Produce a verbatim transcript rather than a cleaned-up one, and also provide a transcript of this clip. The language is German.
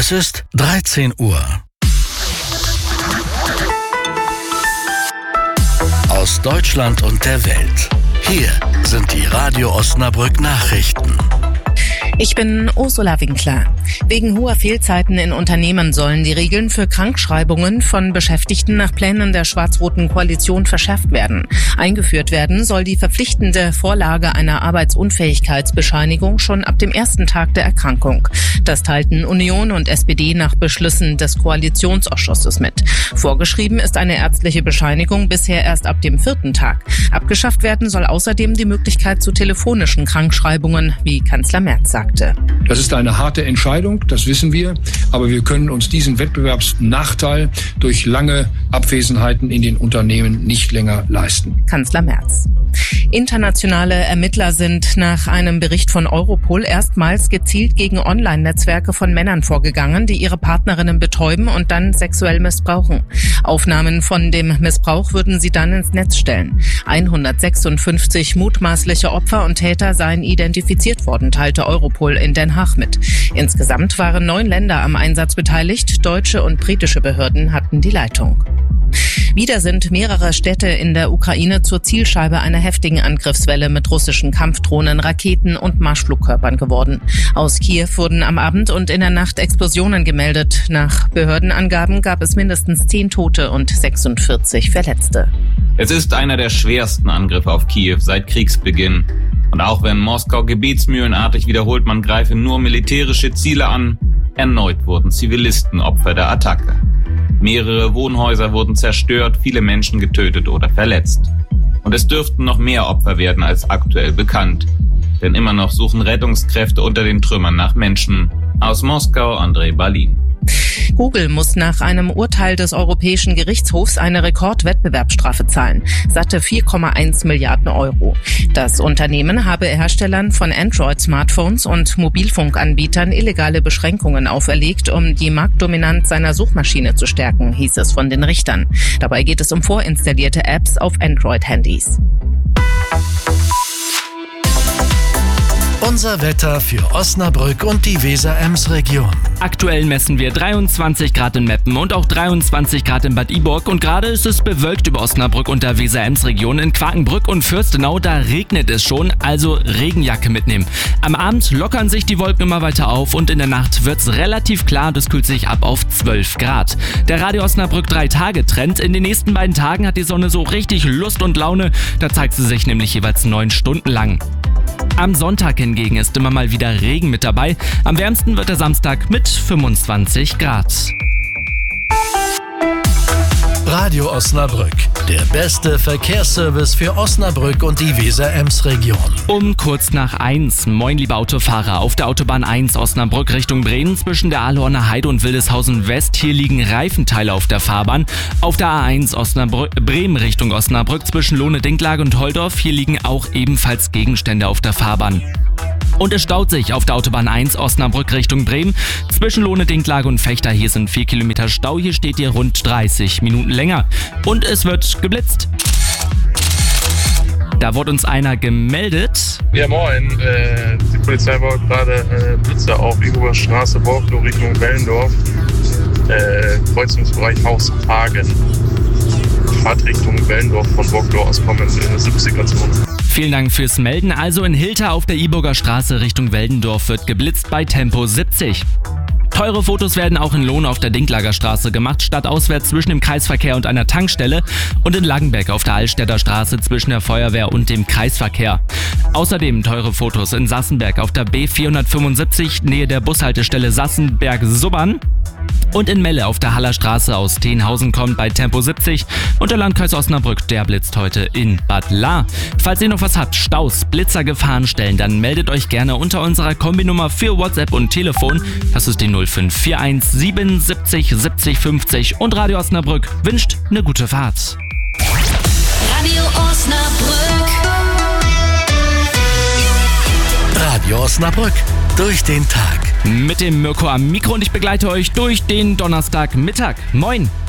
Es ist dreizehn Uhr. Aus Deutschland und der Welt. Hier sind die Radio Osnabrück Nachrichten. Ich bin Ursula Winkler. Wegen hoher Fehlzeiten in Unternehmen sollen die Regeln für Krankschreibungen von Beschäftigten nach Plänen der schwarz-roten Koalition verschärft werden. Eingeführt werden soll die verpflichtende Vorlage einer Arbeitsunfähigkeitsbescheinigung schon ab dem ersten Tag der Erkrankung. Das teilten Union und S P D nach Beschlüssen des Koalitionsausschusses mit. Vorgeschrieben ist eine ärztliche Bescheinigung bisher erst ab dem vierten Tag. Abgeschafft werden soll außerdem die Möglichkeit zu telefonischen Krankschreibungen, wie Kanzler Merz sagte. Das ist eine harte Entscheidung, das wissen wir, aber wir können uns diesen Wettbewerbsnachteil durch lange Abwesenheiten in den Unternehmen nicht länger leisten. Kanzler Merz. Internationale Ermittler sind nach einem Bericht von Europol erstmals gezielt gegen Online-Netzwerke von Männern vorgegangen, die ihre Partnerinnen betäuben und dann sexuell missbrauchen. Aufnahmen von dem Missbrauch würden sie dann ins Netz stellen. hundertsechsundfünfzig mutmaßliche Opfer und Täter seien identifiziert worden, teilte Europol in Den Haag mit. Insgesamt waren neun Länder am Einsatz beteiligt. Deutsche und britische Behörden hatten die Leitung. Wieder sind mehrere Städte in der Ukraine zur Zielscheibe einer heftigen Angriffswelle mit russischen Kampfdrohnen, Raketen und Marschflugkörpern geworden. Aus Kiew wurden am Abend und in der Nacht Explosionen gemeldet. Nach Behördenangaben gab es mindestens zehn Tote und sechsundvierzig Verletzte. Es ist einer der schwersten Angriffe auf Kiew seit Kriegsbeginn. Und auch wenn Moskau gebetsmühlenartig wiederholt, man greife nur militärische Ziele an, erneut wurden Zivilisten Opfer der Attacke. Mehrere Wohnhäuser wurden zerstört, viele Menschen getötet oder verletzt. Und es dürften noch mehr Opfer werden als aktuell bekannt. Denn immer noch suchen Rettungskräfte unter den Trümmern nach Menschen. Aus Moskau, Andrei Balin. Google muss nach einem Urteil des Europäischen Gerichtshofs eine Rekordwettbewerbsstrafe zahlen. Satte vier Komma eins Milliarden Euro. Das Unternehmen habe Herstellern von Android-Smartphones und Mobilfunkanbietern illegale Beschränkungen auferlegt, um die Marktdominanz seiner Suchmaschine zu stärken, hieß es von den Richtern. Dabei geht es um vorinstallierte Apps auf Android-Handys. Unser Wetter für Osnabrück und die Weser-Ems-Region. Aktuell messen wir dreiundzwanzig Grad in Meppen und auch dreiundzwanzig Grad in Bad Iburg. Und gerade ist es bewölkt über Osnabrück und der Weser-Ems-Region. In Quakenbrück und Fürstenau, da regnet es schon, also Regenjacke mitnehmen. Am Abend lockern sich die Wolken immer weiter auf und in der Nacht wird's relativ klar. Das kühlt sich ab auf zwölf Grad. Der Radio Osnabrück drei Tage Trend. In den nächsten beiden Tagen hat die Sonne so richtig Lust und Laune. Da zeigt sie sich nämlich jeweils neun Stunden lang. Am Sonntag hingegen ist immer mal wieder Regen mit dabei. Am wärmsten wird der Samstag mit fünfundzwanzig Grad. Radio Osnabrück, der beste Verkehrsservice für Osnabrück und die Weser-Ems-Region. Um kurz nach eins. Moin, liebe Autofahrer. Auf der Autobahn eins Osnabrück Richtung Bremen zwischen der Ahlhorner Heide und Wildeshausen West. Hier liegen Reifenteile auf der Fahrbahn. Auf der A eins Osnabrück, Bremen Richtung Osnabrück zwischen Lohne-Dinklage und Holdorf. Hier liegen auch ebenfalls Gegenstände auf der Fahrbahn. Und es staut sich auf der Autobahn eins Osnabrück Richtung Bremen. Zwischen Lohne-Dinklage und Fechter, hier sind vier Kilometer Stau. Hier steht ihr rund dreißig Minuten länger. Und es wird geblitzt. Da wurde uns einer gemeldet. Ja, moin. Äh, die Polizei baut gerade äh, Blitze auf Igober Straße, Borglo Richtung Wellendorf. Äh, Kreuzungsbereich Haushagen. Fahrtrichtung Wellendorf von Borglo aus kommen in der siebziger-Zone. Vielen Dank fürs Melden. Also in Hilter auf der Iburger Straße Richtung Weldendorf wird geblitzt bei Tempo siebzig. Teure Fotos werden auch in Lohn auf der Dinklager Straße gemacht, stadtauswärts zwischen dem Kreisverkehr und einer Tankstelle und in Langenbeck auf der Altstädter Straße zwischen der Feuerwehr und dem Kreisverkehr. Außerdem teure Fotos in Sassenberg auf der B vierhundertfünfundsiebzig Nähe der Bushaltestelle Sassenberg-Subbern und in Melle auf der Haller Straße aus Tenhausen kommt bei Tempo siebzig und der Landkreis Osnabrück, der blitzt heute in Bad Lahr. Falls ihr noch was habt, Staus, Blitzer, Gefahrenstellen, dann meldet euch gerne unter unserer Kombinummer für WhatsApp und Telefon. Das ist die null fünf vier eins siebenundsiebzig siebzig fünfzig und Radio Osnabrück wünscht eine gute Fahrt. Radio Osnabrück. Radio Osnabrück, durch den Tag. Mit dem Mirko am Mikro und ich begleite euch durch den Donnerstagmittag. Moin!